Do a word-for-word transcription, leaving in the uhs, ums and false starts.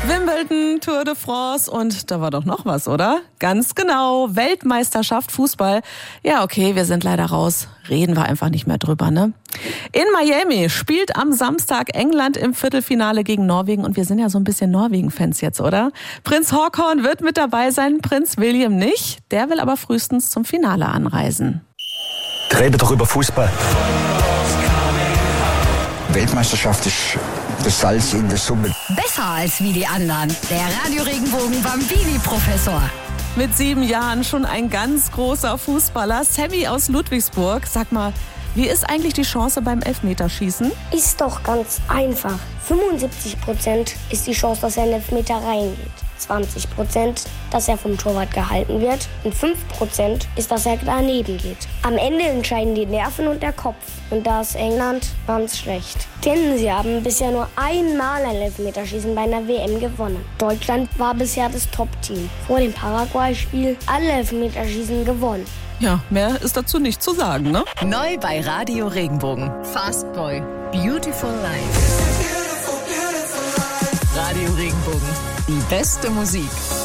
Wimbledon, Tour de France und da war doch noch was, oder? Ganz genau, Weltmeisterschaft Fußball. Ja, okay, wir sind leider raus. Reden wir einfach nicht mehr drüber, ne? In Miami spielt am Samstag England im Viertelfinale gegen Norwegen und wir sind ja so ein bisschen Norwegen-Fans jetzt, oder? Prinz Haakon wird mit dabei sein, Prinz William nicht. Der will aber frühestens zum Finale anreisen. Reden doch über Fußball. Weltmeisterschaft ist das Salz in der Suppe. Besser als wie die anderen. Der Radio Regenbogen Bambini-Professor. Mit sieben Jahren schon ein ganz großer Fußballer. Sammy aus Ludwigsburg. Sag mal, wie ist eigentlich die Chance beim Elfmeterschießen? Ist doch ganz einfach. fünfundsiebzig Prozent ist die Chance, dass er in den Elfmeter reingeht. zwanzig Prozent, dass er vom Torwart gehalten wird. Und fünf Prozent ist, dass er daneben geht. Am Ende entscheiden die Nerven und der Kopf. Und da ist England ganz schlecht. Denn sie haben bisher nur einmal ein Elfmeterschießen bei einer W M gewonnen. Deutschland war bisher das Top-Team. Vor dem Paraguay-Spiel alle Elfmeterschießen gewonnen. Ja, mehr ist dazu nicht zu sagen, ne? Neu bei Radio Regenbogen. Fast Boy. Beautiful Life. Radio Regenbogen. Die beste Musik.